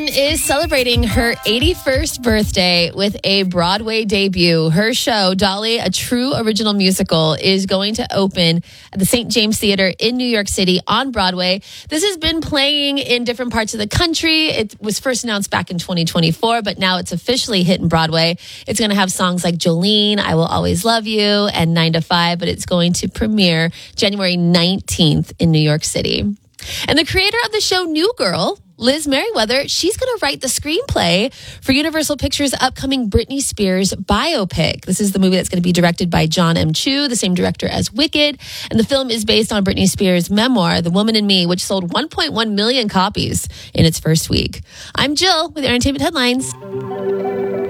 is celebrating her 81st birthday with a Broadway debut. Her show, Dolly, a true original musical, is going to open at the St. James Theater in New York City on Broadway. This has been playing in different parts of the country. It was first announced back in 2024, but now it's officially hitting Broadway. It's going to have songs like Jolene, I Will Always Love You, and 9 to 5, but it's going to premiere January 19th in New York City. And the creator of the show New Girl, Liz Merriweather, she's going to write the screenplay for Universal Pictures' upcoming Britney Spears biopic. This is the movie that's going to be directed by John M. Chu, the same director as Wicked. And the film is based on Britney Spears' memoir, The Woman in Me, which sold 1.1 million copies in its first week. I'm Jill with Entertainment Headlines.